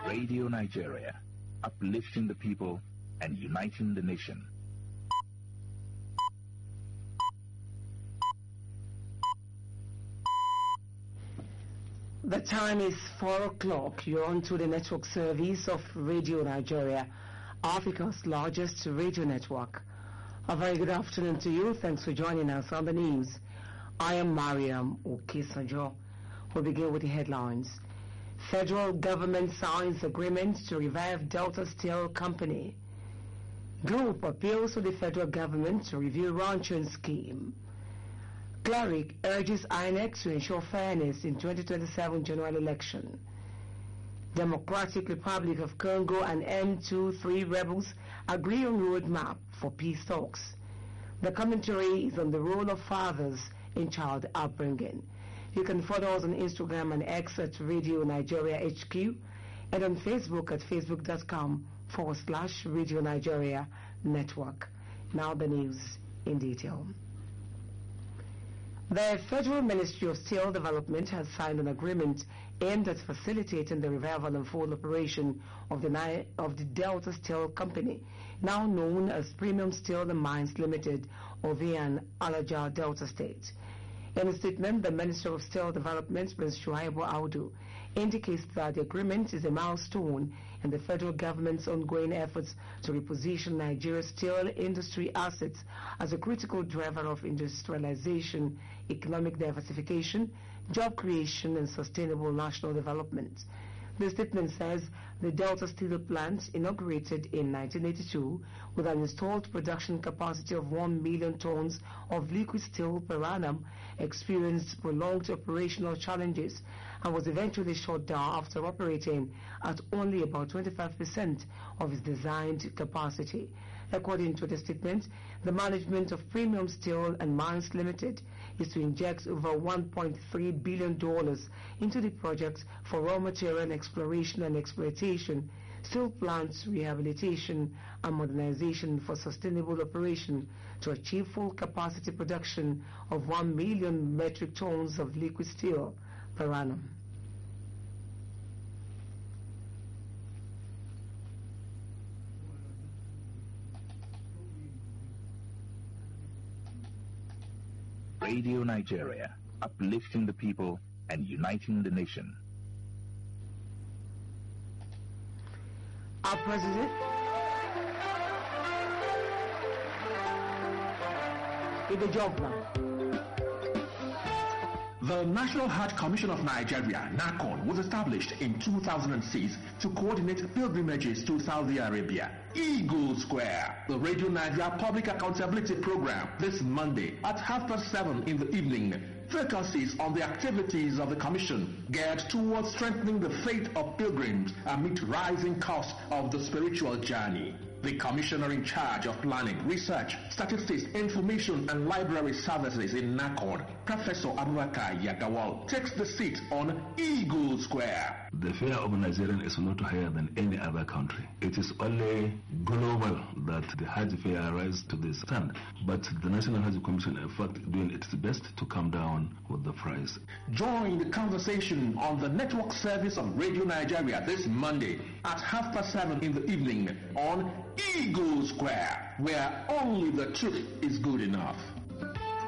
Radio Nigeria, uplifting the people and uniting the nation. The time is 4 o'clock. You're on to the network service of Radio Nigeria, Africa's largest radio network. A very good afternoon to you. Thanks for joining us on the news. I am Mariam Okesajo. We'll begin with the headlines. Federal government signs agreement to revive Delta Steel Company. Group appeals to the federal government to review ranching scheme. Cleric urges INEC to ensure fairness in 2027 general election. Democratic Republic of Congo and M23 rebels agree on roadmap for peace talks. The commentary is on the role of fathers in child upbringing. You can follow us on Instagram and X at Radio Nigeria HQ and on Facebook at facebook.com/Radio Nigeria Network. Now the news in detail. The Federal Ministry of Steel Development has signed an agreement aimed at facilitating the revival and full operation of the Delta Steel Company, now known as Premium Steel and Mines Limited, or VN Alaja Delta State. In a statement, the Minister of Steel Development, Prince Shuaibu Audu, indicates that the agreement is a milestone in the federal government's ongoing efforts to reposition Nigeria's steel industry assets as a critical driver of industrialization, economic diversification, job creation, and sustainable national development. The statement says the Delta Steel plant, inaugurated in 1982 with an installed production capacity of 1 million tons of liquid steel per annum, experienced prolonged operational challenges and was eventually shut down after operating at only about 25% of its designed capacity. According to the statement, the management of Premium Steel and Mines Limited is to inject over $1.3 billion into the project for raw material exploration and exploitation, steel plants rehabilitation and modernization for sustainable operation to achieve full capacity production of 1 million metric tons of liquid steel per annum. Radio Nigeria, uplifting the people and uniting the nation. Our president is the job now. The National Hajj Commission of Nigeria, NACON, was established in 2006 to coordinate pilgrimages to Saudi Arabia. Eagle Square, the Radio Nigeria Public Accountability Program, this Monday at 7:30 in the evening, focuses on the activities of the Commission geared towards strengthening the faith of pilgrims amid rising costs of the spiritual journey. The Commissioner in charge of Planning, Research, Statistics, Information and Library Services in NACON, Professor Abubakar Yagawal, takes the seat on Eagle Square. The fare of Nigerian is not higher than any other country. It is only global that the Hajj fare rises to this standard. But the National Hajj Commission, in fact, doing its best to come down with the price. Join the conversation on the network service of Radio Nigeria this Monday at 7:30 in the evening on Eagle Square, where only the truth is good enough.